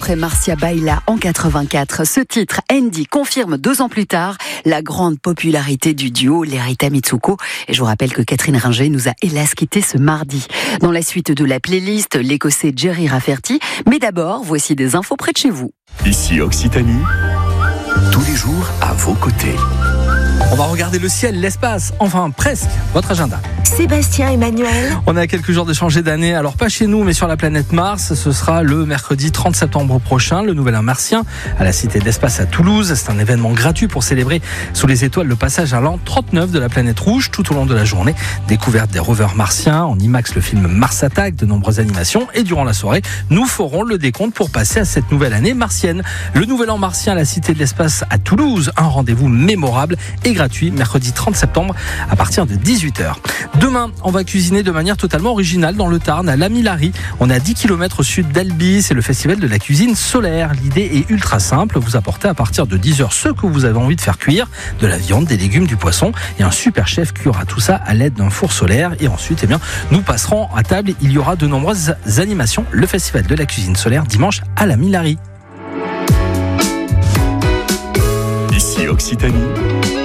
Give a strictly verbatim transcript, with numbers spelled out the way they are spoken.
après Marcia Baila en quatre-vingt-quatre. Ce titre, Andy, confirme deux ans plus tard la grande popularité du duo Lerita Mitsuko. Et je vous rappelle que Catherine Ringer nous a hélas quitté ce mardi. Dans la suite de la playlist, l'Écossais Jerry Rafferty. Mais d'abord, voici des infos près de chez vous. Ici Occitanie, tous les jours à vos côtés. On va regarder le ciel, l'espace, enfin presque, votre agenda. Sébastien, Emmanuel. On a quelques jours de changer d'année, alors pas chez nous mais sur la planète Mars. Ce sera le mercredi trente septembre prochain, le Nouvel An martien à la Cité de l'Espace à Toulouse. C'est un événement gratuit pour célébrer sous les étoiles le passage à l'an trente-neuf de la planète rouge. Tout au long de la journée, découverte des rovers martiens, en IMAX le film Mars Attack, de nombreuses animations. Et durant la soirée, nous ferons le décompte pour passer à cette nouvelle année martienne. Le Nouvel An martien à la Cité de l'Espace à Toulouse, un rendez-vous mémorable et gratuit, mercredi trente septembre à partir de dix-huit heures. Demain, on va cuisiner de manière totalement originale dans le Tarn, à Lamillary. On est à dix kilomètres au sud d'Albi. C'est le festival de la cuisine solaire. L'idée est ultra simple. Vous apportez à partir de dix heures ce que vous avez envie de faire cuire. De la viande, des légumes, du poisson. Et un super chef cuira tout ça à l'aide d'un four solaire. Et ensuite, eh bien, nous passerons à table. Il y aura de nombreuses animations. Le festival de la cuisine solaire dimanche à Lamillary. Ici Occitanie,